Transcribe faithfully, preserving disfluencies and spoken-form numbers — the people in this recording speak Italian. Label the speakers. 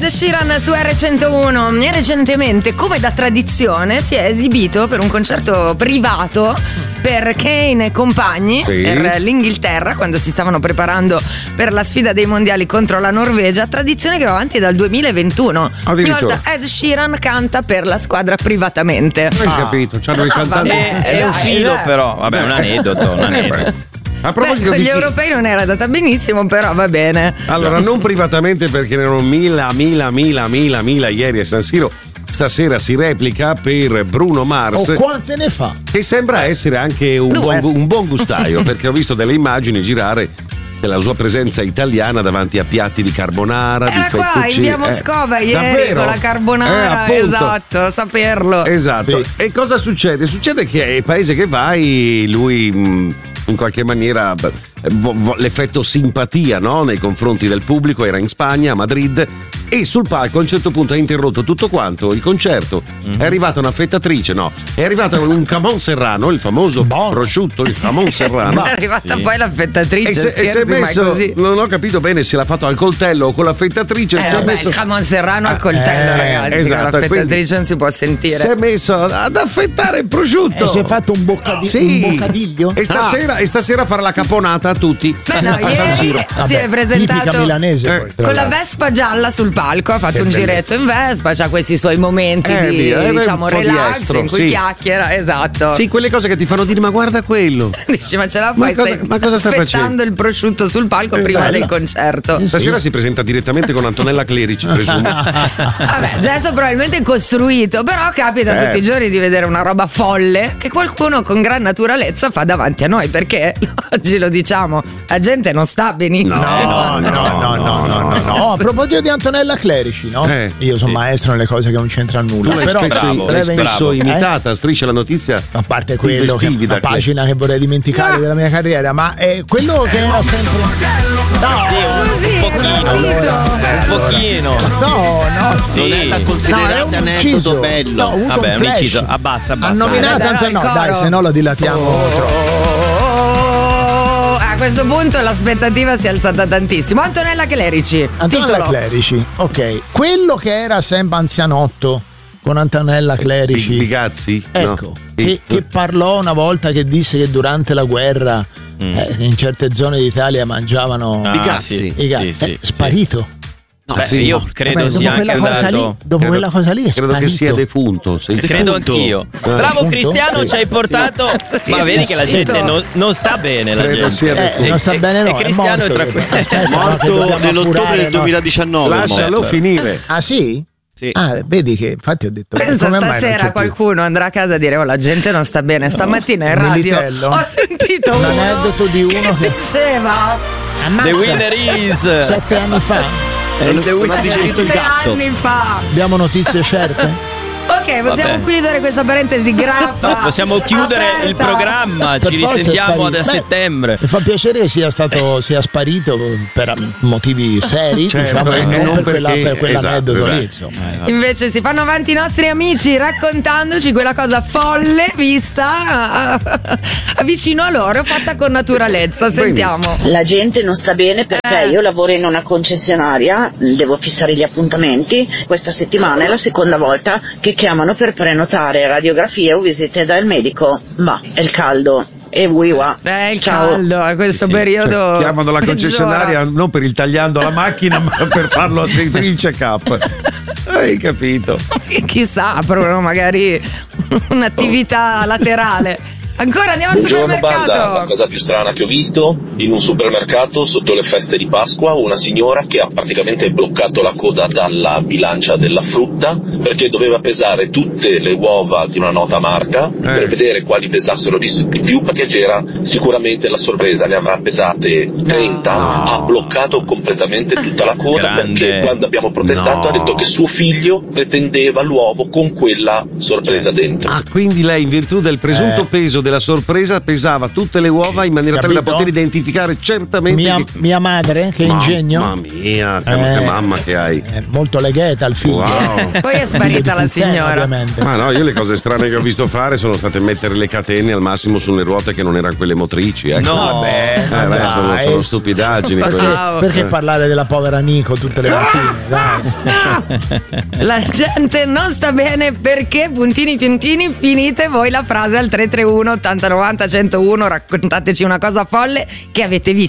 Speaker 1: Ed Sheeran su R centouno. E recentemente, come da tradizione, si è esibito per un concerto privato per Kane e compagni, sì, per l'Inghilterra, quando si stavano preparando per la sfida dei mondiali contro la Norvegia, tradizione che va avanti dal duemilaventuno. Ogni volta Ed Sheeran canta per la squadra privatamente.
Speaker 2: Hai ah. capito? C'hanno
Speaker 1: no,
Speaker 2: i cantanti.
Speaker 3: È, è un filo, dai, però. Vabbè, un aneddoto. Un aneddoto.
Speaker 2: A proposito
Speaker 1: Beh,
Speaker 2: di
Speaker 1: gli europei non era andata benissimo, però va bene.
Speaker 2: Allora, non privatamente, perché erano mila, mila, mila, mila, mila ieri a San Siro. Stasera si replica per Bruno Mars.
Speaker 4: Oh, quante ne fa?
Speaker 2: Che sembra essere anche un, buon, un buon gustaio, perché ho visto delle immagini girare della sua presenza italiana davanti a piatti di carbonara,
Speaker 1: era
Speaker 2: di fettuccine.
Speaker 1: Qua in via Moscova eh, ieri con la carbonara, eh, esatto, saperlo.
Speaker 2: Esatto. Sì. E cosa succede? Succede che il paese che vai, lui mh, in qualche maniera vo- vo- l'effetto simpatia, no? Nei confronti del pubblico, era in Spagna, a Madrid, e sul palco a un certo punto ha interrotto tutto quanto il concerto. Mm-hmm. È arrivata una fettatrice, no, è arrivato un camon serrano, il famoso bon. prosciutto, il camon serrano.
Speaker 1: È arrivata sì. poi la fettatrice,
Speaker 2: e se,
Speaker 1: scherzi,
Speaker 2: e si è messo,
Speaker 1: così.
Speaker 2: Non ho capito bene se l'ha fatto al coltello o con la fettatrice.
Speaker 1: Eh,
Speaker 2: si è
Speaker 1: vabbè,
Speaker 2: messo...
Speaker 1: il camon serrano al coltello, eh, ragazzi, esatto, con la fettatrice non si può sentire.
Speaker 2: Si è messo ad affettare il prosciutto.
Speaker 4: E si è fatto un, boccadi-
Speaker 2: sì.
Speaker 4: un boccadiglio.
Speaker 2: E stasera, ah. e stasera fare la caponata a tutti.
Speaker 1: Beh, no,
Speaker 2: a San Siro.
Speaker 1: Si è presentato
Speaker 4: milanese,
Speaker 1: eh, con la Vespa gialla sul palco, ha fatto che un bellezza. giretto in Vespa, c'ha questi suoi momenti
Speaker 2: eh,
Speaker 1: di
Speaker 2: via,
Speaker 1: diciamo relax diestro, in cui
Speaker 2: sì.
Speaker 1: chiacchiera, esatto.
Speaker 2: Sì, quelle cose che ti fanno dire ma guarda quello.
Speaker 1: Dici ma ce la fai?
Speaker 2: Ma cosa, ma cosa stai facendo?
Speaker 1: il prosciutto sul palco esatto. prima del concerto.
Speaker 2: Stasera sì. si presenta direttamente con Antonella Clerici, presumo.
Speaker 1: Vabbè, gesto probabilmente costruito, però capita eh. tutti i giorni di vedere una roba folle che qualcuno con gran naturalezza fa davanti a noi, perché oggi lo diciamo, la gente non sta benissimo.
Speaker 4: No, no, no, no, no, no, no, no. A proposito di Antonella Clerici, no?
Speaker 2: Eh,
Speaker 4: Io sono
Speaker 2: sì.
Speaker 4: maestro nelle cose che non c'entrano nulla.
Speaker 2: Tu l'hai
Speaker 4: però
Speaker 2: spesso,
Speaker 4: bravo,
Speaker 2: l'hai spesso
Speaker 4: eh?
Speaker 2: imitata, Striscia la notizia.
Speaker 4: A parte quello che una pagina che vorrei dimenticare no. della mia carriera, ma è quello che era sempre.
Speaker 3: No, sì, un pochino. Allora, un pochino.
Speaker 4: No, no,
Speaker 5: sì. Non è da considerare no, aneddoto bello.
Speaker 4: No,
Speaker 3: vabbè, un inciso. Abbassa, abbassa.
Speaker 4: Ha nominato Antonella. No, dai, se no lo dilatiamo
Speaker 1: oh,
Speaker 4: troppo.
Speaker 1: A questo punto l'aspettativa si è alzata tantissimo. Antonella Clerici.
Speaker 4: Antonella
Speaker 1: titolo.
Speaker 4: Clerici, ok. Quello che era sempre anzianotto con Antonella Clerici.
Speaker 2: Bigazzi?
Speaker 4: Ecco,
Speaker 2: no.
Speaker 4: che, che parlò una volta che disse che durante la guerra mm. eh, in certe zone d'Italia mangiavano
Speaker 3: ah, i cazzi.
Speaker 4: I cazzi.
Speaker 3: Sì, sì,
Speaker 4: eh, sparito.
Speaker 3: No, Beh, sì, io credo Vabbè, sia anche
Speaker 4: andato... lì, dopo
Speaker 2: credo,
Speaker 4: quella cosa lì è
Speaker 2: credo
Speaker 4: sparito.
Speaker 2: che sia defunto. Sei
Speaker 3: credo
Speaker 2: defunto.
Speaker 3: anch'io.
Speaker 2: Eh.
Speaker 3: Bravo
Speaker 4: defunto?
Speaker 3: Cristiano,
Speaker 4: sì.
Speaker 3: ci hai portato. Sì. Ma vedi che la gente non, non sta bene. La
Speaker 2: credo
Speaker 3: gente
Speaker 2: sia
Speaker 4: eh, non sta bene, no.
Speaker 3: E Cristiano è,
Speaker 4: è
Speaker 3: tranquillo.
Speaker 4: È
Speaker 5: morto nell'ottobre del duemiladiciannove.
Speaker 2: Lascialo finire.
Speaker 4: Ah, sì?
Speaker 5: Sì.
Speaker 4: Ah, vedi che infatti ho detto
Speaker 1: pensa
Speaker 4: come
Speaker 1: stasera qualcuno andrà a casa a dire oh la gente non sta bene stamattina in radio ho sentito
Speaker 4: un
Speaker 1: uno
Speaker 4: aneddoto di uno che,
Speaker 1: che diceva
Speaker 3: The winner is
Speaker 4: sette anni fa
Speaker 5: eh, non ha digerito il gatto
Speaker 1: anni fa
Speaker 4: abbiamo notizie certe.
Speaker 1: Ok, possiamo Vabbè. chiudere questa parentesi graffa.
Speaker 3: Possiamo chiudere aperta. il programma. Per Ci risentiamo a settembre.
Speaker 4: Mi fa piacere che sia stato sia sparito per motivi seri,
Speaker 2: certo,
Speaker 4: diciamo,
Speaker 2: e
Speaker 4: non,
Speaker 2: non
Speaker 4: per, quella, per quell'aneddoto
Speaker 2: esatto,
Speaker 4: lì.
Speaker 2: esatto.
Speaker 4: Eh,
Speaker 1: Invece si fanno avanti i nostri amici raccontandoci quella cosa folle vista vicino a loro, fatta con naturalezza. Sentiamo.
Speaker 6: La gente non sta bene perché eh. io lavoro in una concessionaria, devo fissare gli appuntamenti. Questa settimana è la seconda volta che chiamano per prenotare radiografie o visite dal medico, ma è il caldo e wiwa.
Speaker 1: È il
Speaker 6: Ciao.
Speaker 1: caldo a questo
Speaker 2: sì,
Speaker 1: periodo.
Speaker 2: Cioè, chiamano la concessionaria peggiora. Non per il tagliando la macchina, ma per farlo a seguire il check-up. Hai capito?
Speaker 1: Chissà, aprono magari un'attività laterale. Ancora andiamo al
Speaker 7: Buongiorno
Speaker 1: supermercato.
Speaker 7: Banda, la cosa più strana che ho visto in un supermercato sotto le feste di Pasqua, una signora che ha praticamente bloccato la coda dalla bilancia della frutta perché doveva pesare tutte le uova di una nota marca eh. per vedere quali pesassero di più, perché c'era sicuramente la sorpresa, ne avrà pesate trenta, no. ha bloccato completamente tutta la coda. Grande. Perché quando abbiamo protestato no. ha detto che suo figlio pretendeva l'uovo con quella sorpresa dentro.
Speaker 2: Ah, quindi lei in virtù del presunto eh. peso della sorpresa pesava tutte le uova in maniera tale da
Speaker 4: Capito?
Speaker 2: poter identificare certamente
Speaker 4: Mia,
Speaker 2: che...
Speaker 4: mia madre, che
Speaker 2: Mamma
Speaker 4: ingegno.
Speaker 2: mia, che,
Speaker 4: Eh,
Speaker 2: che mamma che hai.
Speaker 4: È molto legheta al figlio.
Speaker 2: Wow.
Speaker 1: Poi è sparita la signora.
Speaker 4: Ovviamente.
Speaker 2: Ma no, io le cose strane che ho visto fare sono state mettere le catene al massimo sulle ruote che non erano quelle motrici. Ecco.
Speaker 3: No,
Speaker 4: vabbè,
Speaker 2: Eh, beh,
Speaker 4: dai,
Speaker 2: sono, sono
Speaker 4: su.
Speaker 2: stupidaggini.
Speaker 4: Perché,
Speaker 2: quelle.
Speaker 1: Wow.
Speaker 4: perché parlare della povera Nico tutte le mattine? Dai.
Speaker 1: La gente non sta bene perché puntini puntini finite voi la frase al tre tre uno ottanta novanta centouno, raccontateci una cosa folle che avete visto